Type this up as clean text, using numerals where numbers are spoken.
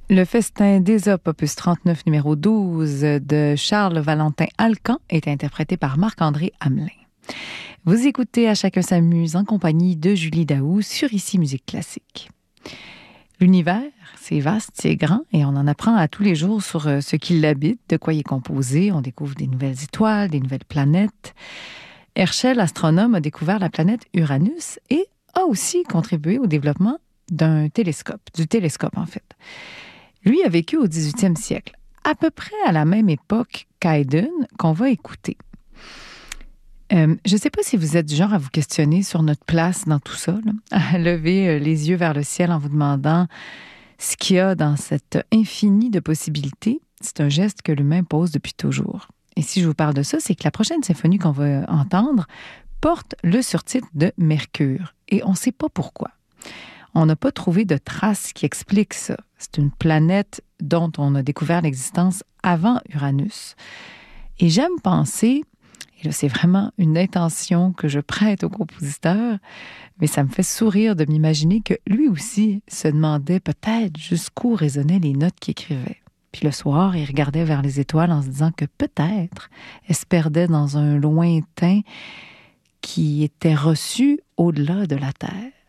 Le festin d'Ésope, opus 39, numéro 12, de Charles-Valentin Alcan, est interprété par Marc-André Hamelin. Vous écoutez À chacun s'amuse en compagnie de Julie Daou sur Ici Musique Classique. L'univers, c'est vaste, c'est grand, et on en apprend à tous les jours sur ce qui l'habite, de quoi il est composé. On découvre des nouvelles étoiles, des nouvelles planètes. Herschel, astronome, a découvert la planète Uranus et a aussi contribué au développement du télescope en fait. Lui a vécu au 18e siècle, à peu près à la même époque qu'Haydn, qu'on va écouter. Je ne sais pas si vous êtes du genre à vous questionner sur notre place dans tout ça, là, à lever les yeux vers le ciel en vous demandant ce qu'il y a dans cette infini de possibilités. C'est un geste que l'humain pose depuis toujours. Et si je vous parle de ça, c'est que la prochaine symphonie qu'on va entendre porte le surtitre de Mercure. Et on ne sait pas pourquoi. On n'a pas trouvé de traces qui expliquent ça. C'est une planète dont on a découvert l'existence avant Uranus. Et j'aime penser, et là c'est vraiment une intention que je prête au compositeur, mais ça me fait sourire de m'imaginer que lui aussi se demandait peut-être jusqu'où résonnaient les notes qu'il écrivait. Puis le soir, il regardait vers les étoiles en se disant que peut-être elles se perdaient dans un lointain qui était reçu au-delà de la Terre.